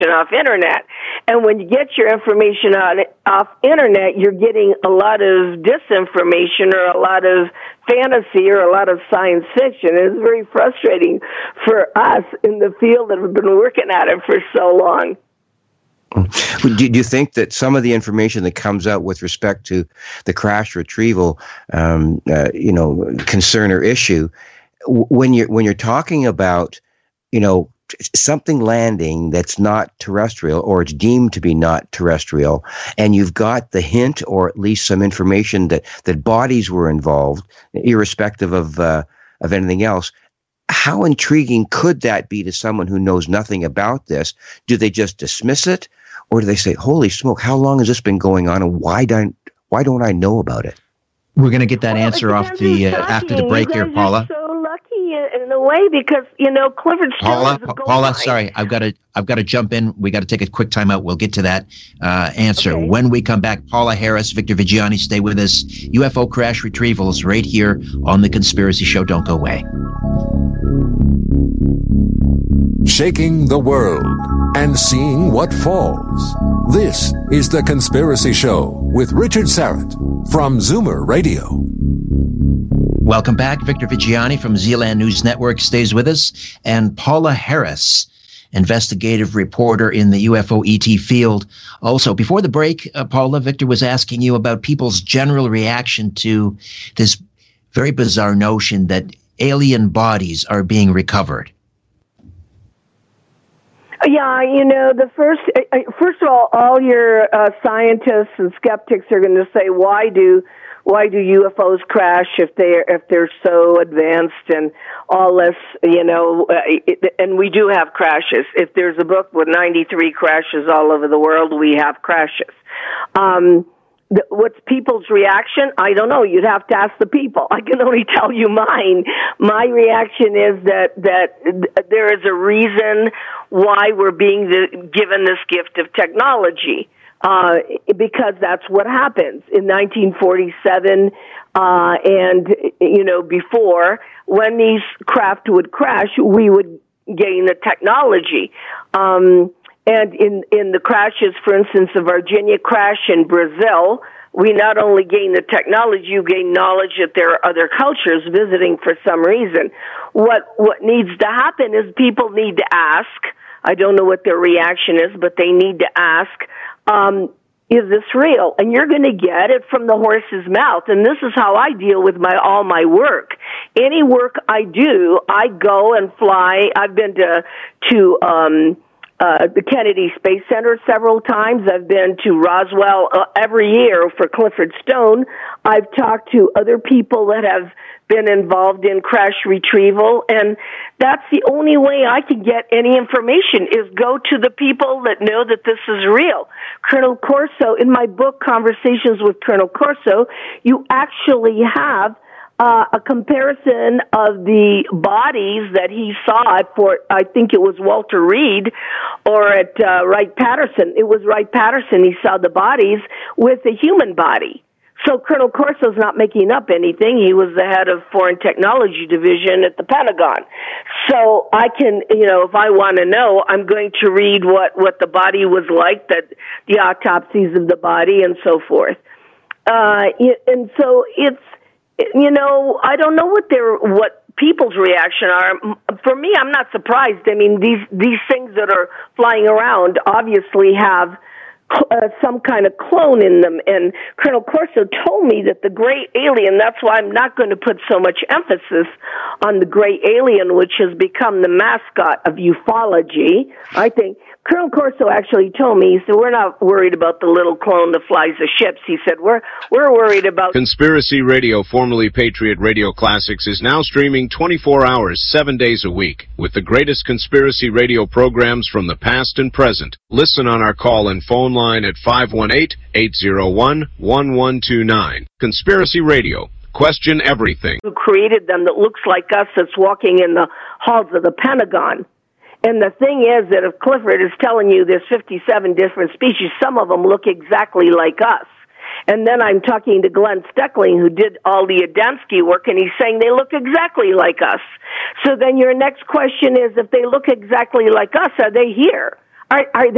off internet. And when you get your information off internet, you're getting a lot of disinformation or a lot of fantasy or a lot of science fiction. It's very frustrating for us in the field that have been working at it for so long. Do you think that some of the information that comes out with respect to the crash retrieval, concern or issue, when you're talking about, something landing that's not terrestrial, or it's deemed to be not terrestrial, and you've got the hint or at least some information that bodies were involved, irrespective of anything else, how intriguing could that be to someone who knows nothing about this? Do they just dismiss it? Or do they say, holy smoke, how long has this been going on, and why don't I know about it? We're going to get that answer off after the break here, Paula. You're so lucky in a way because, Clifford Stone is a gold Paula, mine. sorry, I've got to jump in. We got to take a quick time out. We'll get to that answer. Okay. When we come back, Paula Harris, Victor Viggiani, stay with us. UFO crash retrievals right here on The Conspiracy Show. Don't go away. Shaking the world and seeing what falls. This is The Conspiracy Show with Richard Syrett from Zoomer Radio. Welcome back. Victor Viggiani from Zealand News Network stays with us, and Paula Harris, investigative reporter in the UFO ET field. Also, before the break, Paula, Victor was asking you about people's general reaction to this very bizarre notion that alien bodies are being recovered. Yeah, first of all your scientists and skeptics are going to say, why do UFOs crash if they're so advanced and all this, and we do have crashes. If there's a book with 93 crashes all over the world, we have crashes. What's people's reaction? I don't know. You'd have to ask the people. I can only tell you mine. My reaction is that there is a reason why we're being given this gift of technology, because that's what happens. In 1947, and before, when these craft would crash, we would gain the technology. And in the crashes, for instance, the Virginia crash in Brazil, we not only gain the technology, you gain knowledge that there are other cultures visiting for some reason. What needs to happen is people need to ask. I don't know what their reaction is, but they need to ask, is this real? And you're going to get it from the horse's mouth. And this is how I deal with all my work. Any work I do, I go and fly. I've been to the Kennedy Space Center several times. I've been to Roswell every year for Clifford Stone. I've talked to other people that have been involved in crash retrieval, and that's the only way I can get any information is go to the people that know that this is real. Colonel Corso, in my book, Conversations with Colonel Corso, you actually have a comparison of the bodies that he saw at I think it was Walter Reed or at Wright-Patterson. It was Wright-Patterson. He saw the bodies with the human body. So Colonel Corso's not making up anything. He was the head of Foreign Technology Division at the Pentagon. So I can, if I want to know, I'm going to read what the body was like, the autopsies of the body and so forth. And so it's, I don't know what people's reaction are. For me, I'm not surprised. I mean, these things that are flying around obviously have some kind of clone in them. And Colonel Corso told me that the gray alien, that's why I'm not going to put so much emphasis on the gray alien, which has become the mascot of ufology. I think Colonel Corso actually told me, he said, we're not worried about the little clone that flies the ships. He said, we're worried about... Conspiracy Radio, formerly Patriot Radio Classics, is now streaming 24 hours, 7 days a week, with the greatest conspiracy radio programs from the past and present. Listen on our call and phone line at 518-801-1129. Conspiracy Radio. Question everything. Who created them that looks like us that's walking in the halls of the Pentagon. And the thing is that if Clifford is telling you there's 57 different species, some of them look exactly like us. And then I'm talking to Glenn Steckling, who did all the Adamski work, and he's saying they look exactly like us. So then your next question is, if they look exactly like us, are they here? Are